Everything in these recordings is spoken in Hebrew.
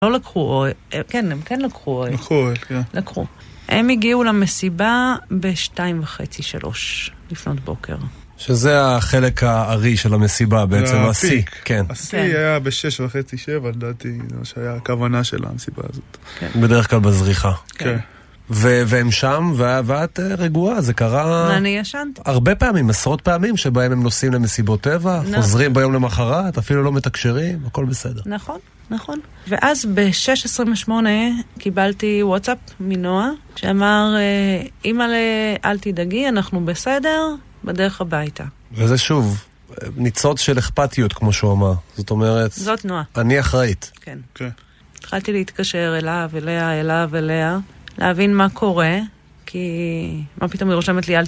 לא לקחו, כן, הם כן לקחו. לקחו. הם הגיעו למסיבה ב-2:30-3 לפנות בוקר. שזה החלק הארי של המסיבה, בעצם השיא. כן. השיא היה ב-6:30-7, לדעתי, זה שהיה הכוונה של המסיבה הזאת. בדרך כלל בזריחה. כן. והם שם, ואת רגועה, זה קרה... אני ישנתי. הרבה פעמים, עשרות פעמים, שבהם הם נוסעים למסיבות טבע, חוזרים ביום למחרת, אפילו לא מתקשרים, הכל בסדר. נכון. ואז ב-6:28 קיבלתי וואטסאפ מנועה, שאמר, אמא אל תדאגי, אנחנו בסדר, בדרך הביתה. וזה שוב, ניצוץ של אכפתיות, כמו שהוא אמר. זאת אומרת... זאת נועה. אני אחראית. כן. התחלתי להתקשר אליו, אליה, להבין מה קורה, כי מה פתאום היא רושמת לי,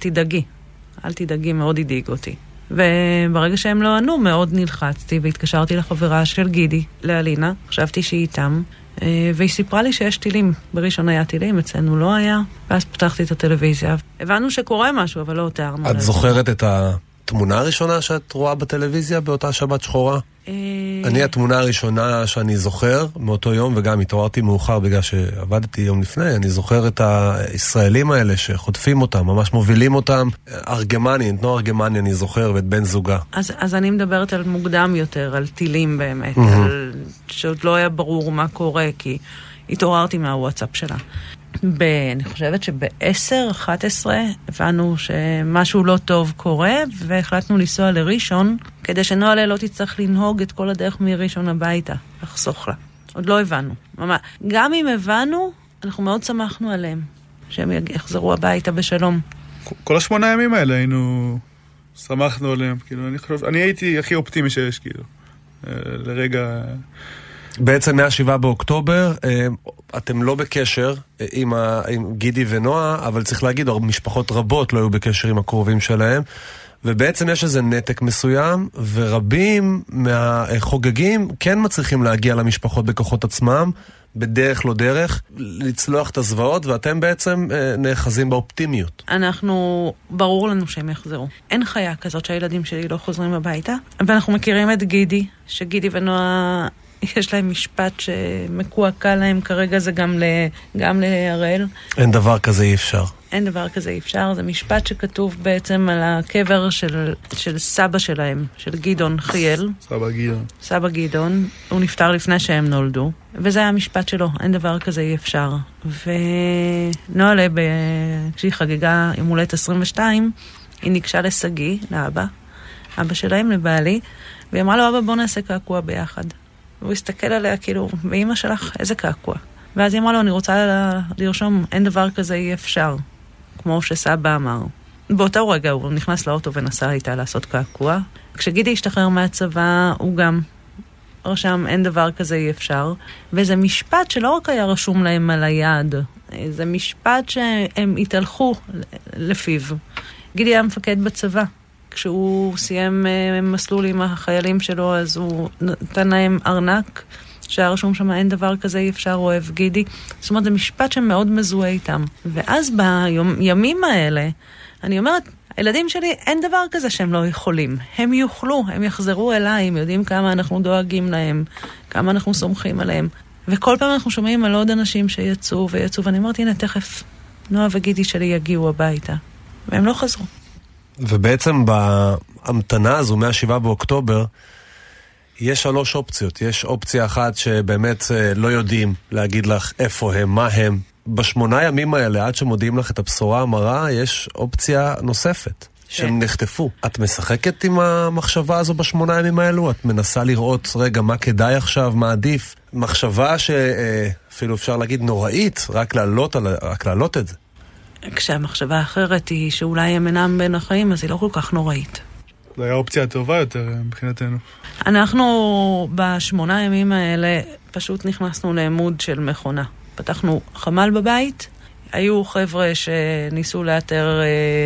אל תדאגי, מאוד הדאיג אותי. וברגע שהם לא ענו, מאוד נלחצתי, והתקשרתי לחברה של גידי, לאלינה, חשבתי שהיא איתם, והיא סיפרה לי שיש טילים. בראשון היה טילים, אצלנו לא היה, ואז פתחתי את הטלוויזיה. הבנו שקורה משהו, אבל לא תיארנו. את זוכרת את התמונה הראשונה שאת רואה בטלוויזיה באותה שבת שחורה? אני התמונה הראשונה שאני זוכר מאותו יום, וגם התעוררתי מאוחר בגלל שעבדתי יום לפני, אני זוכר את הישראלים האלה שחוטפים אותם, ממש מובילים אותם, ארגמני, נתנו ארגמני, אני זוכר, ואת בן זוגה. אז אני מדברת על מוקדם יותר, על טילים באמת, שעוד לא היה ברור מה קורה, כי התעוררתי מהוואטסאפ שלה. אני חושבת שב-10-11 הבנו שמשהו לא טוב קורה, והחלטנו לנסוע לראשון, כדי שנועה לא תצטרך לנהוג את כל הדרך מראשון הביתה, לחסוך לה. עוד לא הבנו. גם אם הבנו, אנחנו מאוד שמחנו עליהם, שהם יחזרו הביתה בשלום. כל 8 ימים האלה היינו, שמחנו עליהם, כאילו, אני הייתי הכי אופטימי שיש, כאילו, לרגע... בעצם מה-7 באוקטובר, אתם לא בקשר עם גידי ונועה, אבל צריך להגיד, משפחות רבות לא היו בקשר עם הקרובים שלהם, ובעצם יש איזה נתק מסוים, ורבים מהחוגגים כן מצליחים להגיע למשפחות בכוחות עצמם, בדרך לא דרך, לצלוח את הזוועות, ואתם בעצם נאחזים באופטימיות. ברור לנו שהם יחזרו. אין חיה כזאת שהילדים שלי לא חוזרים הביתה, ואנחנו מכירים את גידי, שגידי ונועה... יש להם משפט שמקועקע להם כרגע, זה גם להראל. אין דבר כזה אי אפשר. אין דבר כזה אי אפשר, זה משפט שכתוב בעצם על הקבר של סבא שלהם, של גדעון חייל. סבא גדעון, הוא נפטר לפני שהם נולדו, וזה היה המשפט שלו, אין דבר כזה אי אפשר. ונועה לב, כשהיא חגגה יום הולדת 22, היא ניגשה לסגי, לאבא, אבא שלהם, לבעלי, והיא אמרה לו, אבא בוא נעשה קעקוע ביחד. והוא הסתכל עליה כאילו, ואמא שלך, איזה קעקוע. ואז היא אמרה לו, אני רוצה לרשום, אין דבר כזה אי אפשר, כמו שסבא אמר. באותו רגע הוא נכנס לאוטו ונסע איתה לעשות קעקוע. כשגידי השתחרר מהצבא, הוא גם רשם, אין דבר כזה אי אפשר. וזה משפט שלא רק היה רשום להם על היד, זה משפט שהם התהלכו לפיו. גידי היה מפקד בצבא. כשהוא סיים מסלול עם החיילים שלו, אז הוא נתן להם ארנק, שהיה רשום שם, אין דבר כזה, אי אפשר, אוהב גידי. זאת אומרת, זה משפט שמאוד מזוהה איתם. ואז בימים האלה, אני אומרת, הילדים שלי, אין דבר כזה שהם לא יכולים. הם יוכלו, הם יחזרו אליי, הם יודעים כמה אנחנו דואגים להם, כמה אנחנו סומכים עליהם. וכל פעם אנחנו שומעים על עוד אנשים שיצאו ויצאו, ואני אומרת, הנה, תכף נועה וגידי שלי יגיעו הביתה. והם לא חזרו. ובעצם בהמתנה הזו, מה-7 באוקטובר, יש 3 אופציות. יש אופציה אחת שבאמת לא יודעים להגיד לך איפה הם, מה הם. ב8 ימים האלה, עד שמודיעים לך את הבשורה המרה, יש אופציה נוספת, שהם נחטפו. את משחקת עם המחשבה הזו ב8 ימים האלו? את מנסה לראות, רגע, מה כדאי עכשיו, מה עדיף? מחשבה שאפילו אפשר להגיד נוראית, רק להעלות את זה. כשהמחשבה האחרת היא שאולי הם אינם בין החיים, אז היא לא כל כך נוראית. זו היה אופציה טובה יותר מבחינתנו. אנחנו ב8 ימים האלה פשוט נכנסנו לעמוד של מכונה. פתחנו חמ"ל בבית, היו חבר'ה שניסו לאתר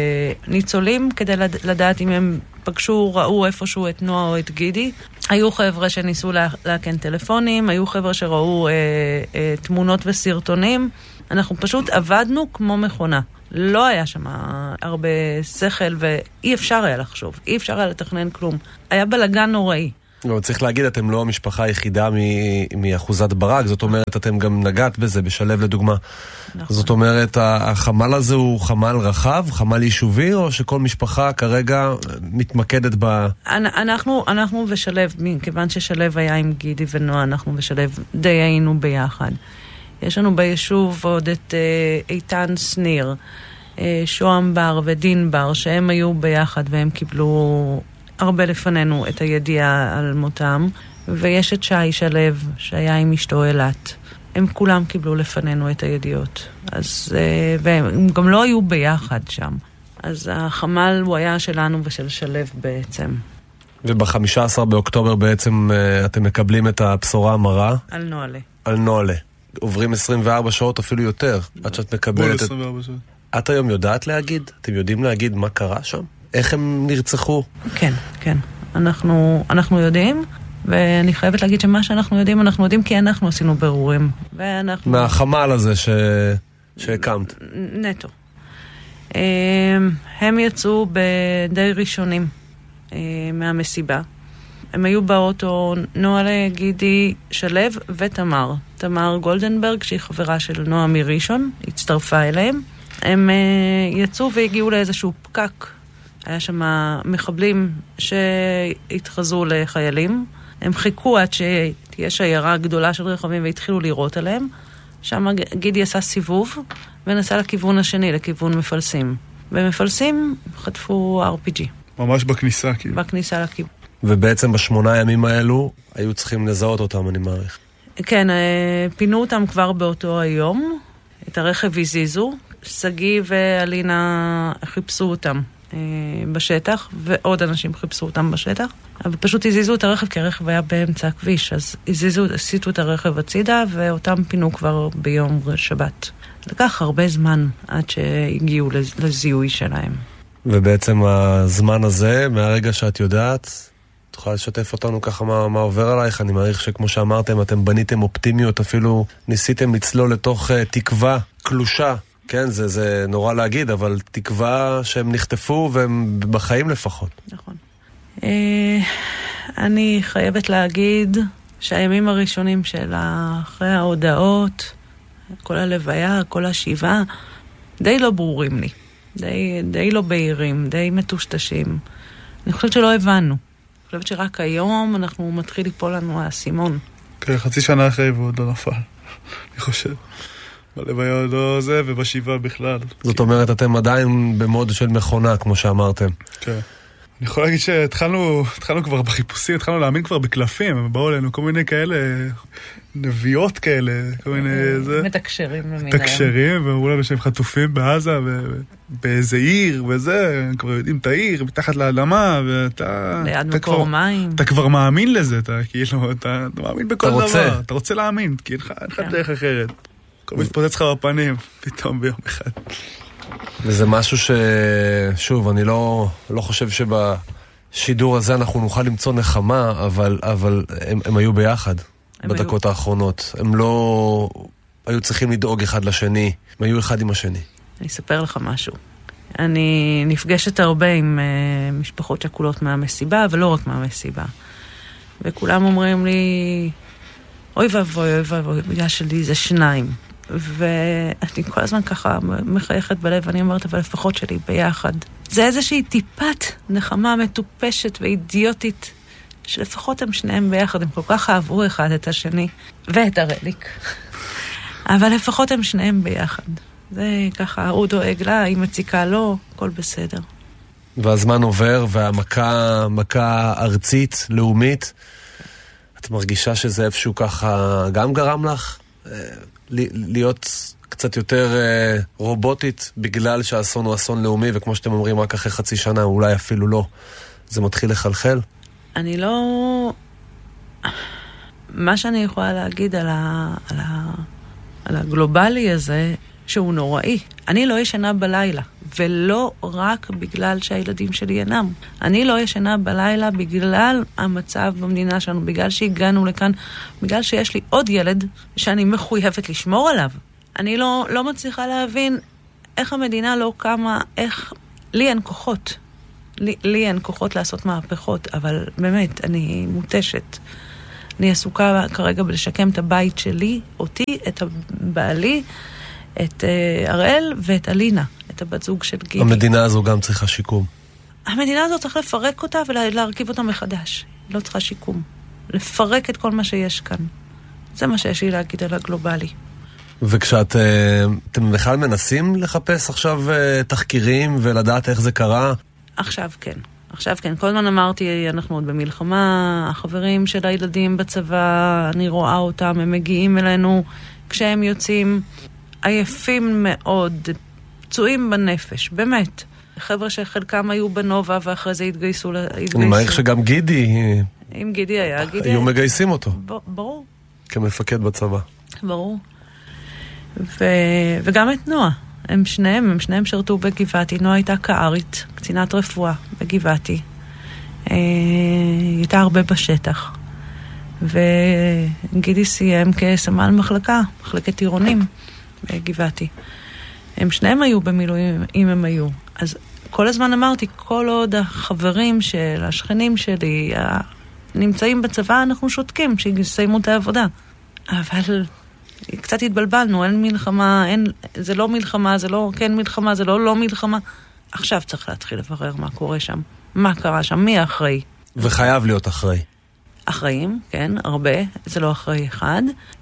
ניצולים כדי לדעת אם הם פגשו, ראו איפשהו את נועה או את גידי. היו חבר'ה שניסו להקן טלפונים, היו חבר'ה שראו תמונות וסרטונים. אנחנו פשוט עבדנו כמו מכונה. לא היה שם הרבה שכל ואי אפשר היה לחשוב. אי אפשר היה לתכנן כלום. היה בלגן נוראי. צריך להגיד, אתם לא המשפחה היחידה מאחוזת ברק, זאת אומרת, אתם גם נגעת בזה, בשלב לדוגמה. נכון. זאת אומרת, החמל הזה הוא חמל רחב, חמל יישובי, או שכל משפחה כרגע מתמקדת ב... אנחנו ושלב, כיוון ששלב היה עם גידי ונועה, אנחנו ושלב די היינו ביחד. יש לנו ביישוב עוד את איתן סניר, שוהם בר ודין בר, שהם היו ביחד והם קיבלו הרבה לפנינו את הידיעה על מותם, ויש את שי שלב שהיה עם אשתו אלת. הם כולם קיבלו לפנינו את הידיעות. אז, והם גם לא היו ביחד שם. אז החמל הוא היה שלנו ושל שלב בעצם. וב-15 באוקטובר בעצם אתם מקבלים את הבשורה המרה? על נועלה. על נועלה. עוברים 24 שעות אפילו יותר, עד שאת מקבלת... 24 שעות. את היום יודעת להגיד? אתם יודעים להגיד מה קרה שם? איך הם נרצחו? כן, כן. אנחנו יודעים, ואני חייבת להגיד שמה שאנחנו יודעים כי אנחנו עשינו ברורים. מהחמל הזה שהקמת. נטו. הם יצאו בדי ראשונים מהמסיבה. הם היו באוטו נועה, גידי, שלב ותמר. תמר גולדנברג, שהיא חברה של נועה מראשון, הצטרפה אליהם. הם יצאו והגיעו לאיזשהו פקק. היה שם מחבלים שהתחזו לחיילים. הם חיכו עד שתהיה שיירה גדולה של רכבים והתחילו לירות עליהם. שם גידי עשה סיבוב ונסע לכיוון השני, לכיוון מפלסים. במפלסים חטפו RPG. ממש בכניסה, כאילו. בכניסה לכיוון. ובעצם ב8 ימים האלו היו צריכים לזהות אותם, אני מעריך. כן, פינו אותם כבר באותו היום. את הרכב הזיזו. סגי ואלינה חיפשו אותם בשטח, ועוד אנשים חיפשו אותם בשטח. אבל פשוט הזיזו את הרכב, כי הרכב היה באמצע הכביש. אז הסיטו את הרכב הצידה, ואותם פינו כבר ביום שבת. לקח הרבה זמן עד שהגיעו לזיהוי שלהם. ובעצם הזמן הזה, מהרגע שאת יודעת, תוכל לשתף אותנו ככה מה עובר עלייך. אני מעריך שכמו שאמרתם, אתם בניתם אופטימיות, אפילו ניסיתם לצלול לתוך תקווה קלושה. כן, זה נורא להגיד, אבל תקווה שהם נחטפו והם בחיים לפחות. נכון. אני חייבת להגיד שהימים הראשונים של אחרי ההודעות, כל הלוויה, כל השבעה, די לא ברורים לי. די לא בהירים, די מטושטשים. אני חושבת שלא הבנו. אני חושבת שרק היום אנחנו מתחיל ליפול לנו האסימון. כן, חצי שנה אחרי ועוד לא נפל. אני חושב. בלוויה עוד לא זה, ובשבעה בכלל. זאת אומרת, אתם עדיין במוד של מכונה, כמו שאמרתם. כן. אני יכול להגיד שהתחלנו כבר בחיפושים, התחלנו להאמין כבר בקלפים, הם באו אלינו כל מיני כאלה, נביאות כאלה, כל מיני זה. מתקשרים. מתקשרים, ואמרו לנו שהם חטופים בעזה, באיזה עיר, וזה, הם כבר יודעים את העיר, מתחת לאדמה, ואתה... ליד מקור מים. אתה כבר מאמין לזה, אתה מאמין בכל דבר. אתה רוצה להאמין, כי אין לך דרך אחרת. כל מתפוצץ לך בפנים, פתאום ביום אחד. וזה משהו שוב, אני לא חושב שבשידור הזה אנחנו נוכל למצוא נחמה, אבל הם היו ביחד בדקות האחרונות. הם לא היו צריכים לדאוג אחד לשני, הם היו אחד עם השני. אני אספר לך משהו. אני נפגשת הרבה עם משפחות שכולות מהמסיבה, אבל לא רק מהמסיבה. וכולם אומרים לי, אוי ואבוי, בגלל שלי זה 2. ואני כל הזמן ככה מחייכת בלב, ואני אומרת, אבל לפחות שלי ביחד. זה איזושהי טיפת נחמה מטופשת ואידיוטית, שלפחות הם שניהם ביחד, הם כל כך אהבו אחד את השני, ואת הרליק. אבל לפחות הם שניהם ביחד. זה ככה, הוא דואג לה, היא מציקה לו, הכל בסדר. והזמן עובר, והמכה ארצית, לאומית, את מרגישה שזה איפשהו ככה גם גרם לך להיות קצת יותר רובוטית, בגלל שהאסון הוא אסון לאומי, וכמו שאתם אומרים, רק אחרי חצי שנה, אולי אפילו לא. זה מתחיל לחלחל? אני לא... מה שאני יכולה להגיד על הגלובלי הזה, שהוא נוראי. אני לא ישנה בלילה, ולא רק בגלל שהילדים שלי ינם. אני לא ישנה בלילה בגלל המצב במדינה שלנו, בגלל שהגענו לכאן, בגלל שיש לי עוד ילד שאני מחויבת לשמור עליו. אני לא מצליחה להבין איך המדינה לא קמה, איך לי אין כוחות לי אין כוחות לעשות מהפכות, אבל באמת, אני מוטשת. אני עסוקה כרגע בלשקם את הבית שלי, אותי, את בעלי, את אראל ואת אלינה, את הבת זוג של גידי. המדינה הזו גם צריכה שיקום. המדינה הזו צריך לפרק אותה ולהרכיב אותה מחדש. היא לא צריכה שיקום. לפרק את כל מה שיש כאן. זה מה שיש לי להגיד על הגלובלי. וכשאתם בכלל מנסים לחפש עכשיו תחקירים ולדעת איך זה קרה? עכשיו כן. כל הזמן אמרתי, אנחנו עוד במלחמה, החברים של הילדים בצבא, אני רואה אותם, הם מגיעים אלינו כשהם יוצאים עייפים מאוד, פצועים בנפש, באמת. חבר'ה שחלקם היו בנובה ואחרי זה התגייסו. אני מעריך שגם גידי... אם גידי היה, היו מגייסים אותו. ברור. כמפקד בצבא. ברור. וגם את נועה. הם שניהם שרתו בגבעתי. נועה הייתה קארית, קצינת רפואה בגבעתי. היא הייתה הרבה בשטח. וגידי סיים כסמל מחלקת עירונים בגבעתי. הם שניהם היו במילואים, אם הם היו. אז כל הזמן אמרתי, כל עוד החברים של השכנים שלי נמצאים בצבא, אנחנו שותקים שיסיימו את העבודה. אבל קצת התבלבלנו, אין מלחמה, זה לא מלחמה, זה לא כן מלחמה, זה לא מלחמה. עכשיו צריך להתחיל לברר מה קורה שם, מה קרה שם, מי האחראי. וחייב להיות אחראי. אחראים, כן, הרבה, זה לא אחראי אחד.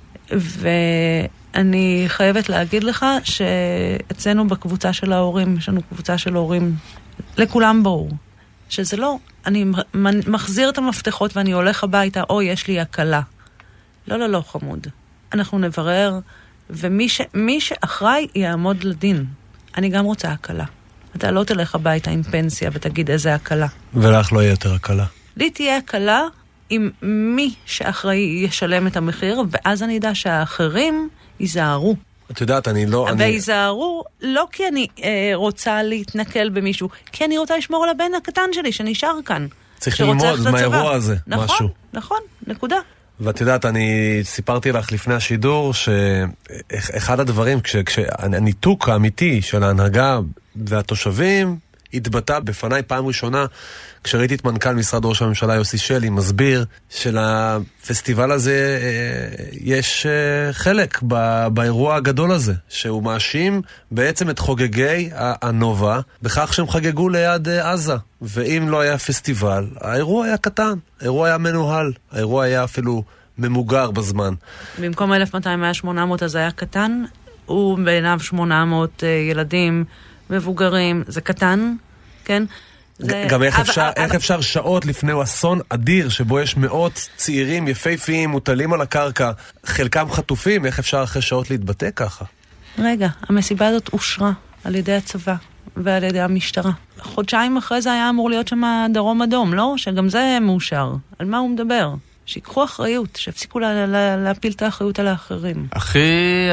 ואני חייבת להגיד לך שאצלנו בקבוצה של ההורים, יש לנו קבוצה של הורים, לכולם ברור, שזה לא, אני מחזיר את המפתחות ואני הולך הביתה, או יש לי הקלה. לא, חמוד. אנחנו נברר, ומי שאחראי יעמוד לדין. אני גם רוצה הקלה. אתה לא תלך הביתה עם פנסיה ותגיד איזה הקלה. ולך לא יהיה יותר הקלה. לי תהיה הקלה אם מי שאחראי ישלם את המחיר, ואז אני יודע שהאחרים ייזהרו. את יודעת, אני לא... וייזהרו, לא כי אני רוצה להתנקל במישהו, כי אני רוצה לשמור על הבן הקטן שלי שנשאר כאן. צריך ללמוד מהאירוע הזה, משהו. נכון, נקודה. ואת יודעת, אני סיפרתי לך לפני השידור שאחד הדברים, כשהניתוק האמיתי של ההנהגה והתושבים התבטא בפניי פעם ראשונה, כשראיתי את מנכ"ל משרד ראש הממשלה יוסי שלי מסביר שלפסטיבל הזה יש חלק באירוע הגדול הזה, שהוא מאשים בעצם את חוגגי הנובה בכך שהם חגגו ליד עזה. ואם לא היה פסטיבל, האירוע היה קטן, האירוע היה מנוהל, האירוע היה אפילו ממוגר בזמן. במקום 1200 היה 800 אז היה קטן, הוא בעיניו 800 ילדים מבוגרים, זה קטן, כן? גם איך אפשר שעות לפני אסון אדיר שבו יש מאות צעירים יפהפיים מוטלים על הקרקע, חלקם חטופים, איך אפשר אחרי שעות להתבטא ככה? רגע, המסיבה הזאת אושרה על ידי הצבא ועל ידי המשטרה. חודשיים אחרי זה היה אמור להיות שם דרום אדום, לא? שגם זה מאושר. על מה הוא מדבר? שיקחו אחריות, שהפסיקו להפיל את האחריות על האחרים.